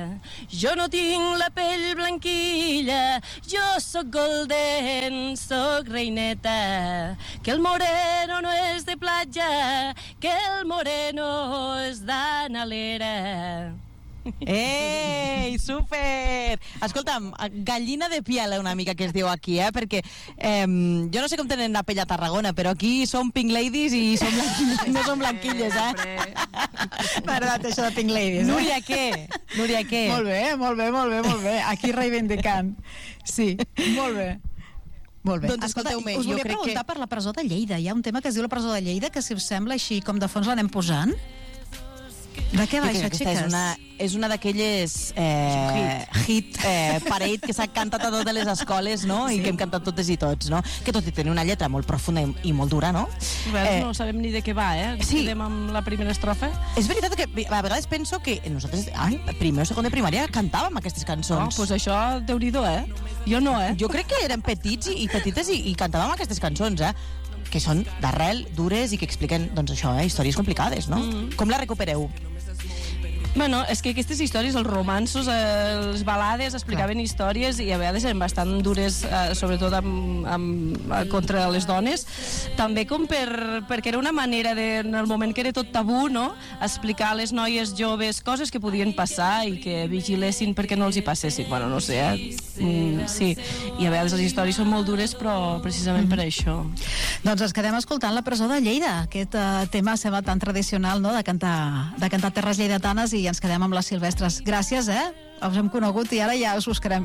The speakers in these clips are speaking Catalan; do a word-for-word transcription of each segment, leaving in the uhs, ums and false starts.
Jo no tinc la pell blanquilla, jo sóc golden, sóc reineta, que el moreno no és de platja, que el moreno és d'analera. Ei, súper! Escolta'm, gallina de piel una mica que es diu aquí, eh? Perquè eh, jo no sé com tenen la pell a Tarragona, però aquí som pink ladies i som blanquilles, no som blanquilles, eh? M'ha agradat això de pink ladies, eh? Núria, què? Núria, què? Molt bé, molt bé, molt bé, molt bé. Aquí reivindicant. Sí, molt bé. Molt bé. Doncs escolteu-me, us jo volia crec preguntar que... per la presó de Lleida. Hi ha un tema que es diu la presó de Lleida, que si us sembla així com de fons l'anem posant. De què va això, xiques? És una, és una d'aquelles eh, hit, eh, parade que s'ha cantat a totes les escoles, no? Sí. I que hem cantat totes i tots, no? Que tot i tenir una lletra molt profunda i, i molt dura, no? Veus, eh, no sabem ni de què va, eh? Sí. Quedem amb la primera estrofa. És veritat que a vegades penso que nosaltres, ai, primer o segon de primària, cantàvem aquestes cançons. Oh, doncs pues això, Déu-n'hi-do, eh? Jo no, eh? Jo crec que érem petits i, i petites i, i cantàvem aquestes cançons, eh? Que són d'arrel, dures i que expliquen, doncs això, eh? Històries complicades, no? Mm. Com la recupereu? Bueno, és que aquestes històries, els romanços, eh, les balades, explicaven Clar. històries i a vegades eren bastant dures, eh, sobretot amb, amb, contra les dones, també com per, perquè era una manera de, en el moment que era tot tabú, no?, explicar a les noies joves coses que podien passar i que vigilessin perquè no els hi passessin. Bueno, no sé, eh? Mm, sí, i a vegades les històries són molt dures, però precisament mm. per això. Doncs ens quedem escoltant la presó de Lleida. Aquest uh, tema sembla tan tradicional, no?, de cantar, de cantar terres lleidatanes, i ens quedem amb les silvestres. Gràcies, eh? Els hem conegut i ara ja us buscarem.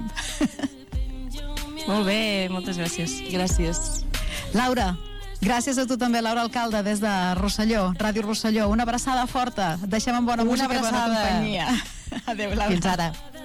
Molt bé, moltes gràcies. Gràcies. Laura, gràcies a tu també, Laura Alcalde, des de Rosselló, Ràdio Rosselló. Una abraçada forta. Et deixem amb bona Una música i bona abraçada. companyia. Adéu, Laura. Fins ara.